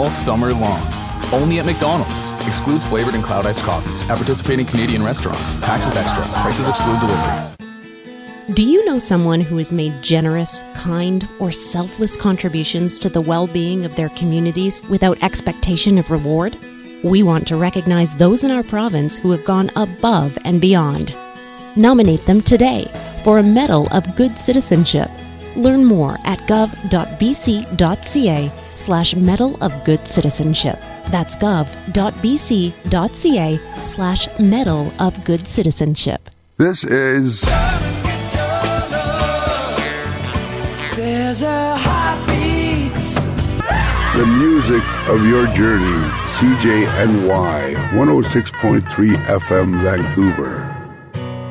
all summer long. Only at McDonald's. Excludes flavored and cloud iced coffees at participating Canadian restaurants. Taxes extra. Prices exclude delivery. Do you know someone who has made generous, kind, or selfless contributions to the well-being of their communities without expectation of reward? We want to recognize those in our province who have gone above and beyond. Nominate them today for a Medal of Good Citizenship. Learn more at gov.bc.ca/Medal of Good Citizenship. That's gov.bc.ca/Medal of Good Citizenship. This is... There's a heartbeat. The music of your journey. CJNY 106.3 FM Vancouver.